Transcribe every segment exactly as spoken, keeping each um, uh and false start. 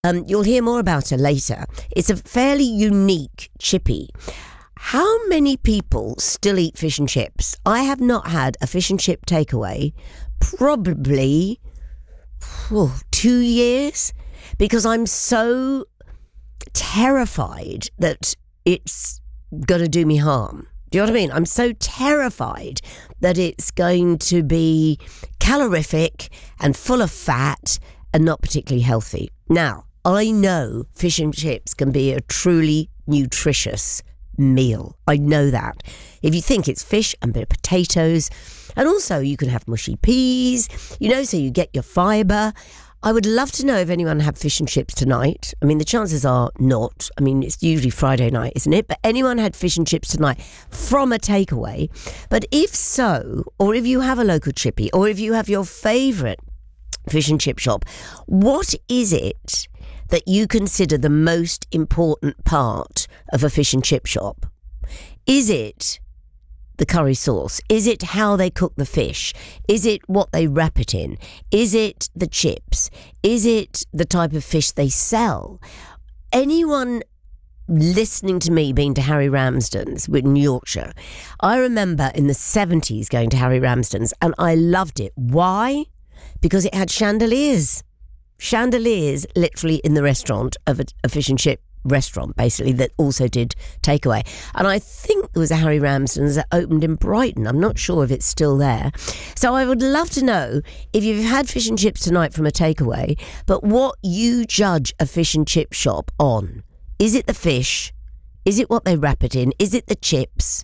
Um, you'll hear more about her later. It's a fairly unique chippy. How many people still eat fish and chips? I have not had a fish and chip takeaway probably oh, two years because I'm so terrified that it's going to do me harm. Do you know what I mean? I'm so terrified that it's going to be calorific and full of fat and not particularly healthy. Now, I know fish and chips can be a truly nutritious meal. I know that. If you think it's fish and a bit of potatoes, and also you can have mushy peas, you know, so you get your fibre. I would love to know if anyone had fish and chips tonight. I mean, the chances are not. I mean, it's usually Friday night, isn't it? But anyone had fish and chips tonight from a takeaway. But if so, or if you have a local chippy, or if you have your favourite fish and chip shop, what is it that you consider the most important part of a fish and chip shop? Is it the curry sauce? Is it how they cook the fish? Is it what they wrap it in? Is it the chips? Is it the type of fish they sell? Anyone listening to me being to Harry Ramsden's in Yorkshire, I remember in the seventies going to Harry Ramsden's and I loved it. Why? Because it had chandeliers. Chandeliers literally in the restaurant of a, a fish and chip restaurant, basically, that also did takeaway. And I think there was a Harry Ramsden's that opened in Brighton. I'm not sure if it's still there. So I would love to know if you've had fish and chips tonight from a takeaway, but what you judge a fish and chip shop on. Is it the fish? Is it what they wrap it in? Is it the chips?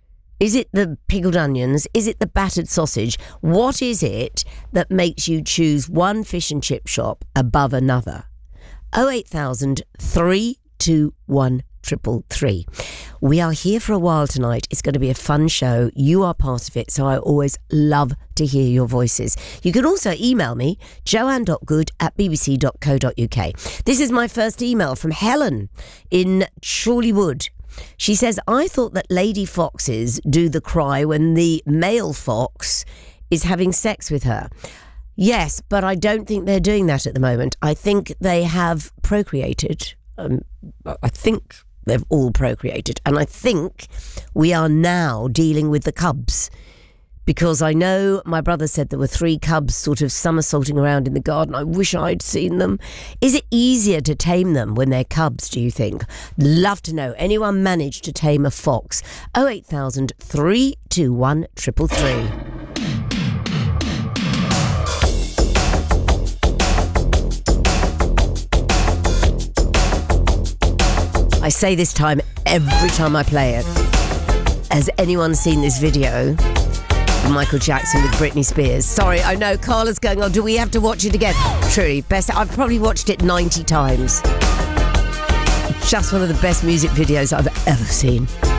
Is it the pickled onions? Is it the battered sausage? What is it that makes you choose one fish and chip shop above another? oh eight thousand, three two one, triple three. We are here for a while tonight. It's going to be a fun show. You are part of it, so I always love to hear your voices. You can also email me, joanne dot good at b b c dot co dot u k. This is my first email from Helen in Chorleywood. She says, I thought that lady foxes do the cry when the male fox is having sex with her. Yes, but I don't think they're doing that at the moment. I think they have procreated. Um, I think they've all procreated. And I think we are now dealing with the cubs. Because I know my brother said there were three cubs sort of somersaulting around in the garden. I wish I'd seen them. Is it easier to tame them when they're cubs, do you think? Love to know. Anyone managed to tame a fox? oh eight thousand, three two one, triple three. I say this time every time I play it. Has anyone seen this video? Michael Jackson with Britney Spears. Sorry, I know Carla's going on. Do we have to watch it again? Truly, best. I've probably watched it ninety times. Just one of the best music videos I've ever seen.